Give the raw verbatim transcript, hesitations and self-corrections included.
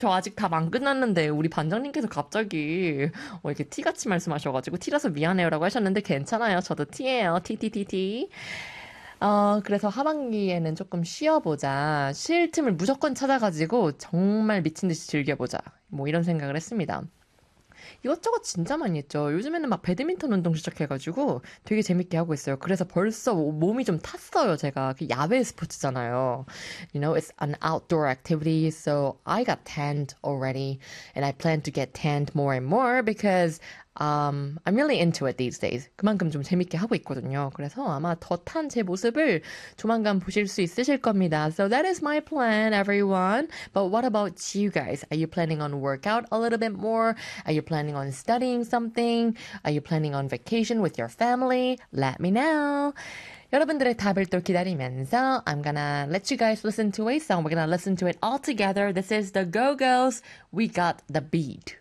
저 아직 답 안 끝났는데 우리 반장님께서 갑자기 어, 이렇게 티같이 말씀하셔가지고 티라서 미안해요라고 하셨는데 괜찮아요. 저도 티예요. 티티티티. 어, 그래서 하반기에는 조금 쉬어보자. 쉴 틈을 무조건 찾아가지고 정말 미친 듯이 즐겨보자. 뭐 이런 생각을 했습니다. 이것저것 진짜 많이 했죠. 요즘에는 막 배드민턴 운동 시작해가지고 되게 재밌게 하고 있어요. 그래서 벌써 몸이 좀 탔어요, 제가. 그 야외 스포츠잖아요. You know, it's an outdoor activity, so I got tanned already, and I plan to get tanned more and more because Um, I'm really into it these days. 그만큼 좀 재밌게 하고 있거든요. 그래서 아마 더 탄 제 모습을 조만간 보실 수 있으실 겁니다. So that is my plan, everyone. But what about you guys? Are you planning on workout a little bit more? Are you planning on studying something? Are you planning on vacation with your family? Let me know. 여러분들의 답을 또 기다리면서 I'm gonna let you guys listen to a song. We're gonna listen to it all together. This is the Go-Go's We Got the Beat.